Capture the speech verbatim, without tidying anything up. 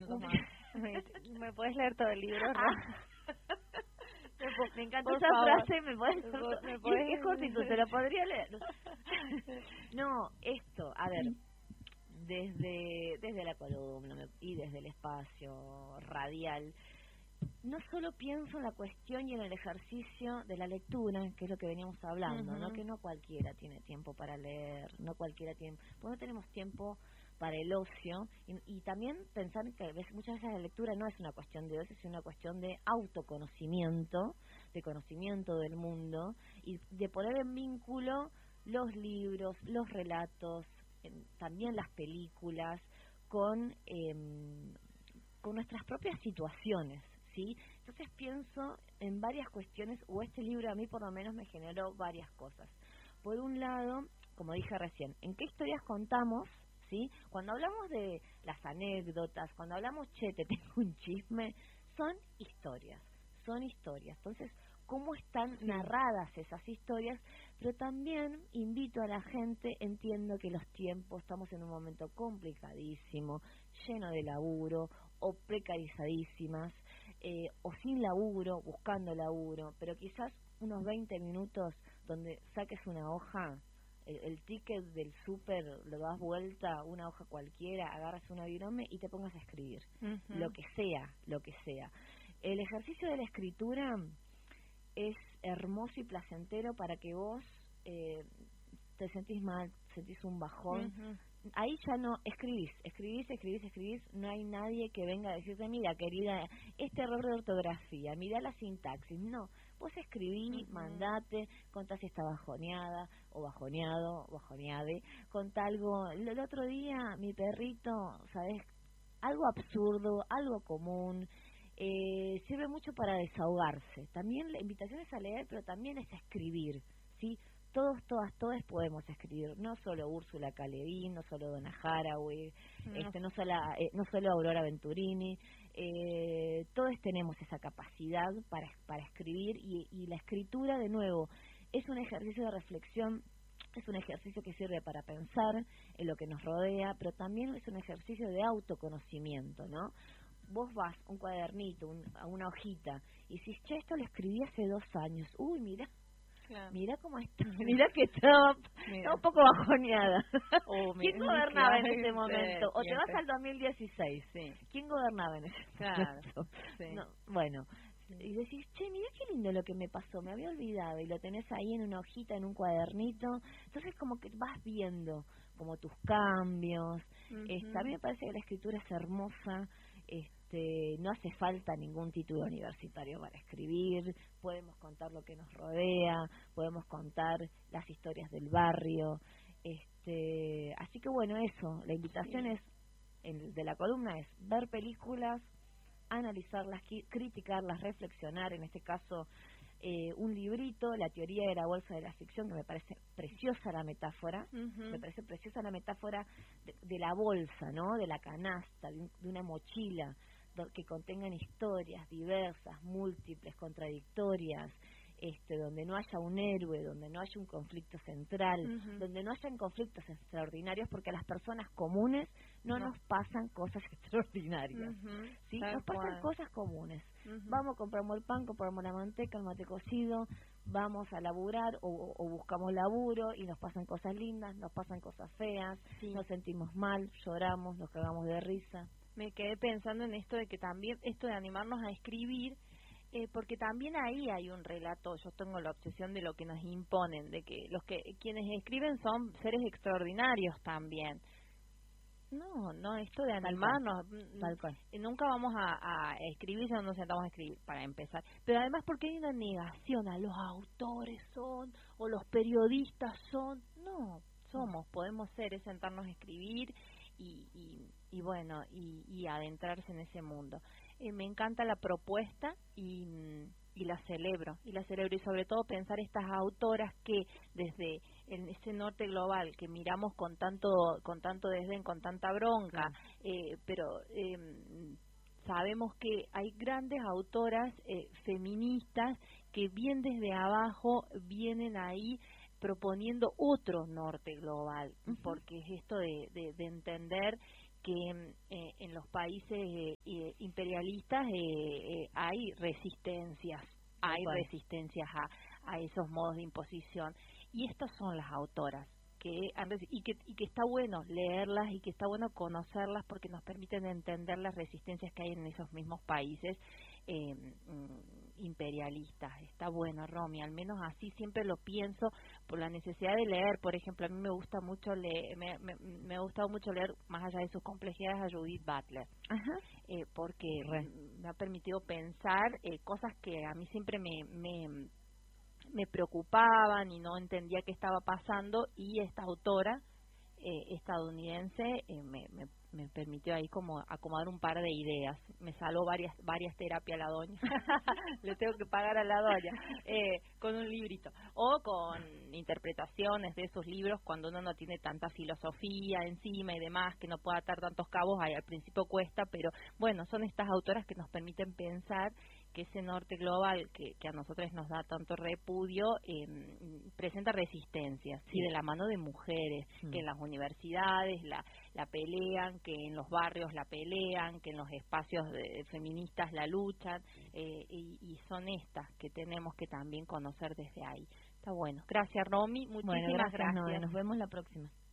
Tomás. ¿Me, ¿Me puedes leer todo el libro? ¿No? Ah. Me encanta Por esa favor. frase, me podés... Me Es, podés... es cortito, te lo podría leer. No, esto, a ver, desde desde la columna y desde el espacio radial, no solo pienso en la cuestión y en el ejercicio de la lectura, que es lo que veníamos hablando, uh-huh. ¿no? Que no cualquiera tiene tiempo para leer, no cualquiera tiene, pues no tenemos tiempo para el ocio, y, y también pensar que a veces, muchas veces la lectura no es una cuestión de ocio, es una cuestión de autoconocimiento, de conocimiento del mundo, y de poner en vínculo los libros, los relatos, eh, también las películas, con, eh, con nuestras propias situaciones, ¿sí? Entonces pienso en varias cuestiones, o este libro a mí por lo menos me generó varias cosas. Por un lado, como dije recién, ¿en qué historias contamos? ¿Sí? Cuando hablamos de las anécdotas, cuando hablamos, che, te tengo un chisme, son historias, son historias. Entonces, ¿cómo están sí. narradas esas historias? Pero también invito a la gente, entiendo que los tiempos, estamos en un momento complicadísimo, lleno de laburo, o precarizadísimas, eh, o sin laburo, buscando laburo, pero quizás unos veinte minutos donde saques una hoja, el, el ticket del súper, lo das vuelta, una hoja cualquiera, agarras una virome y te pongas a escribir, uh-huh. lo que sea, lo que sea. El ejercicio de la escritura es hermoso y placentero para que vos eh, te sentís mal, sentís un bajón. Uh-huh. Ahí ya no, escribís, escribís, escribís, escribís, no hay nadie que venga a decirte, mira querida, este error de ortografía, mira la sintaxis, no, vos escribí, uh-huh. mandate, contá si está bajoneada, o bajoneado, o bajoneade, contá algo, el, el otro día mi perrito, ¿sabes? Algo absurdo, algo común, eh, sirve mucho para desahogarse, también la invitación es a leer, pero también es a escribir, ¿sí? Todos, todas, todas podemos escribir, no solo Úrsula K. Le Guin, no solo Donna Haraway, no, este, no, solo, eh, no solo Aurora Venturini, eh, todos tenemos esa capacidad para, para escribir y, y la escritura, de nuevo, es un ejercicio de reflexión, es un ejercicio que sirve para pensar en lo que nos rodea, pero también es un ejercicio de autoconocimiento, ¿no? Vos vas un cuadernito, un, a una hojita, y decís, che, esto lo escribí hace dos años, uy, mira. Claro. Mira cómo está, mira que está, está un poco bajoneada. Oh, ¿Quién gobernaba en ese momento? O te vas al dos mil dieciséis. Sí. ¿Quién gobernaba en ese claro. momento? Sí. No, bueno, sí. Y decís, che, mira qué lindo lo que me pasó, me había olvidado, y lo tenés ahí en una hojita, en un cuadernito. Entonces como que vas viendo como tus cambios. Uh-huh. Este, a mí me parece que la escritura es hermosa. Este, no hace falta ningún título universitario para escribir, podemos contar lo que nos rodea, podemos contar las historias del barrio, este, así que bueno, eso, la invitación sí. es el de la columna es ver películas, analizarlas, criticarlas, reflexionar, en este caso eh, un librito, La teoría de la bolsa de la ficción, que me parece preciosa la metáfora, uh-huh. me parece preciosa la metáfora de, de la bolsa, ¿no? De la canasta, de, un, de una mochila, do, que contengan historias diversas, múltiples, contradictorias, este, donde no haya un héroe, donde no haya un conflicto central, uh-huh. donde no hayan conflictos extraordinarios, porque a las personas comunes no, no. nos pasan cosas extraordinarias, uh-huh. ¿sí? Nos pasan cual. cosas comunes. Uh-huh. Vamos, compramos el pan, compramos la manteca, el mate cocido, vamos a laburar o, o buscamos laburo y nos pasan cosas lindas, nos pasan cosas feas, sí. nos sentimos mal, lloramos, nos cagamos de risa. Me quedé pensando en esto de que también, esto de animarnos a escribir, Eh, porque también ahí hay un relato, yo tengo la obsesión de lo que nos imponen, de que los que quienes escriben son seres extraordinarios también. No, no, esto de animarnos, Tal cual. nunca vamos a, a escribir si no nos sentamos a escribir, para empezar. Pero además porque hay una negación a los autores son, o los periodistas son, no, somos, podemos ser, es sentarnos a escribir y, y, y bueno, y, y adentrarse en ese mundo. Eh, me encanta la propuesta y, y la celebro, y la celebro y sobre todo pensar estas autoras que desde en ese norte global que miramos con tanto con tanto desdén, con tanta bronca, sí. eh, pero eh, sabemos que hay grandes autoras eh, feministas que bien desde abajo vienen ahí proponiendo otro norte global, uh-huh. porque es esto de, de, de entender que eh, en los países eh, eh, imperialistas eh, eh, hay resistencias, hay Bueno. resistencias a, a esos modos de imposición. Y estas son las autoras. Que han, y, que, y que está bueno leerlas y que está bueno conocerlas porque nos permiten entender las resistencias que hay en esos mismos países eh, imperialistas. Está bueno, Romy, al menos así siempre lo pienso por la necesidad de leer. Por ejemplo, a mí me gusta mucho leer, me, me, me ha gustado mucho leer, más allá de sus complejidades, a Judith Butler. Ajá. Eh, porque Re. me ha permitido pensar eh, cosas que a mí siempre me... me me preocupaban y no entendía qué estaba pasando, y esta autora eh, estadounidense eh, me, me, me permitió ahí como acomodar un par de ideas. Me saló varias varias terapias a la doña. Le tengo que pagar a la doña eh, con un librito o con interpretaciones de esos libros cuando uno no tiene tanta filosofía encima y demás, que no pueda atar tantos cabos. Ahí al principio cuesta, pero bueno, son estas autoras que nos permiten pensar que ese norte global que, que a nosotros nos da tanto repudio eh, presenta resistencia, sí, de la mano de mujeres mm. que en las universidades la, la pelean, que en los barrios la pelean, que en los espacios de, feministas la luchan, eh, y, y son estas que tenemos que también conocer desde ahí. Está bueno. Gracias, Romy. Muchísimas bueno, gracias. gracias. No, nos vemos la próxima.